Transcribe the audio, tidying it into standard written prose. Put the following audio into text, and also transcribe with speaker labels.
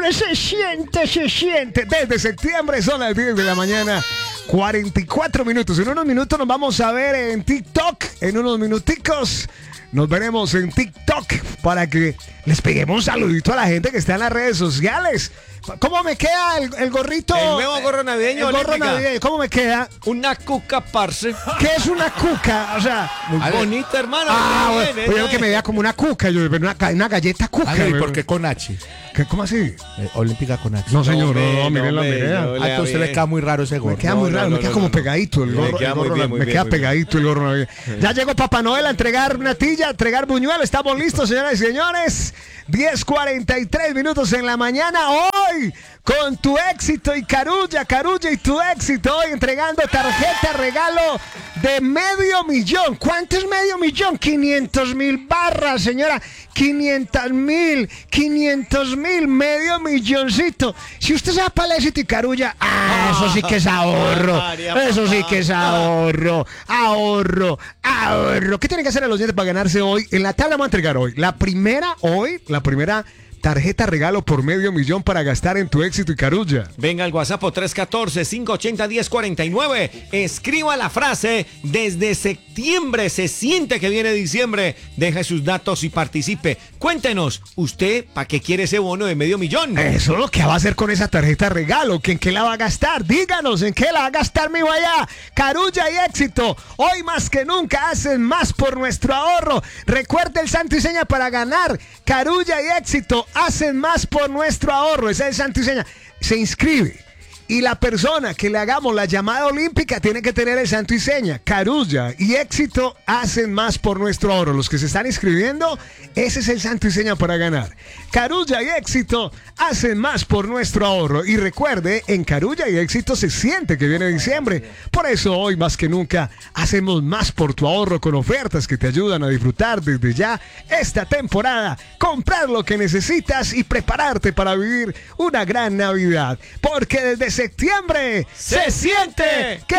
Speaker 1: septiembre se siente. Desde septiembre son las 10 de la mañana, 44 minutos. En unos minutos nos vamos a ver en TikTok. En unos minuticos nos veremos en TikTok para que les peguemos un saludito a la gente que está en las redes sociales. ¿Cómo me queda el gorrito?
Speaker 2: El nuevo gorro navideño.
Speaker 1: El gorro navideño, ¿cómo me queda?
Speaker 2: Una cuca, parce.
Speaker 1: ¿Qué es una cuca? O sea,
Speaker 2: muy bonita, hermano.
Speaker 1: Yo que me vea como una cuca, una galleta cuca.
Speaker 3: ¿Y por qué con H?
Speaker 1: ¿Cómo así?
Speaker 3: Olímpica con H.
Speaker 1: No, señor, no, miren la mirada.
Speaker 3: A usted le queda muy raro ese gorro.
Speaker 1: Me queda muy raro, me queda como pegadito el gorro. Me queda pegadito el gorro navideño. Ya llegó Papá Noel a entregar natilla, a entregar buñuelo. Estamos listos, señoras y señores. 10:43 minutos en la mañana. Hoy, con tu éxito y Carulla y tu éxito. Hoy entregando tarjeta regalo de $500,000. ¿Cuánto es $500,000? 500,000 barras, señora. 500,000, $500,000, $500,000. Si usted se va para el éxito y Carulla, eso sí que es ahorro. Eso sí que es ahorro. ¿Qué tienen que hacer los oyentes para ganarse hoy? En la tabla vamos a entregar hoy. La primera tarjeta regalo por $500,000 para gastar en tu éxito y Carulla.
Speaker 2: Venga al WhatsApp 314-580-1049. Escriba la frase: desde septiembre se siente que viene diciembre. Deje sus datos y participe. Cuéntenos, ¿usted para qué quiere ese bono de $500,000?
Speaker 1: Eso es lo que va a hacer con esa tarjeta regalo. ¿En qué la va a gastar? Díganos, ¿en qué la va a gastar mi allá? Carulla y éxito. Hoy más que nunca hacen más por nuestro ahorro. Recuerde el santo y seña para ganar. Carulla y éxito hacen más por nuestro ahorro. Esa es el santo y seña. Se inscribe. Y la persona que le hagamos la llamada olímpica tiene que tener el santo y seña. Carulla y éxito hacen más por nuestro ahorro. Los que se están inscribiendo, ese es el santo y seña para ganar. Carulla y éxito hacen más por nuestro ahorro. Y recuerde, en Carulla y éxito se siente que viene diciembre. Por eso hoy más que nunca hacemos más por tu ahorro con ofertas que te ayudan a disfrutar desde ya esta temporada. Comprar lo que necesitas y prepararte para vivir una gran Navidad. Porque desde septiembre se siente que